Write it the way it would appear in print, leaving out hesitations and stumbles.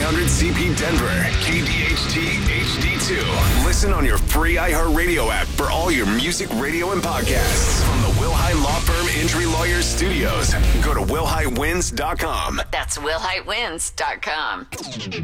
1400 CP Denver, KDHT HD2. Listen on your free iHeartRadio app for all your music, radio, and podcasts. From the Wilhite Law Firm Injury Lawyers Studios. Go to WilhiteWins.com. That's WilhiteWins.com.